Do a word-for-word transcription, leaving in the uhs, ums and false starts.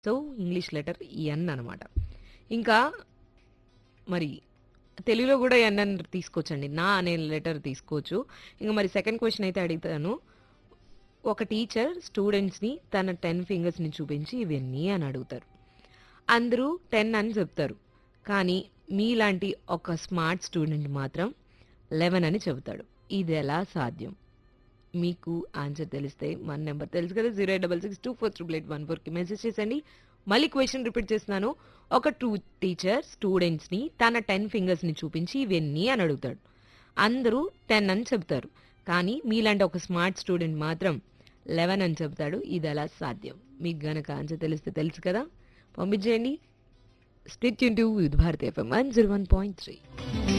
So, English letter N అనమాట. ఇంకా మరి తెలుగులో గూడా ఎన్ అని తీసుకోవచ్చండి. నా అనే లెటర్ తీసుకోవచ్చు. ఇంక మరి సెకండ్ క్వెషన్ అయితే అడుగుతాను. ఒక టీచర్ స్టూడెంట్స్‌ని తన పది ఫింగర్స్‌ని చూపించి ఇవెన్ని అని అడుగుతారు. అందరూ పది అని చెప్తారు. కానీ మీలాంటి ఒక స్మార్ట్ స్టూడెంట్ మాత్రం పదకొండు అని చెబుతాడు. ఇదెలా సాధ్యం? మీకు ఆన్సర్ తెలిస్తే మన నెంబర్ తెలుసు కదా! Zero eight six six two four eight eight one ఫోర్‌కి మెసేజ్ చేసేయండి. మళ్ళీ క్వెషన్ రిపీట్ చేస్తున్నాను. ఒక ట్రూ టీచర్ స్టూడెంట్స్‌ని తన పది ఫింగర్స్‌ని చూపించి ఇవెన్ని అని అడుగుతాడు. అందరూ పది అని చెప్తారు. కానీ మీలాంటి ఒక స్మార్ట్ స్టూడెంట్ మాత్రం పదకొండు అని చెప్తాడు. ఇదెలా సాధ్యం? మీకు గనక ఆన్సర్ తెలిస్తే తెలుసు కదా! పంపించేయండి. State tune to with Bharati FM one zero one point three.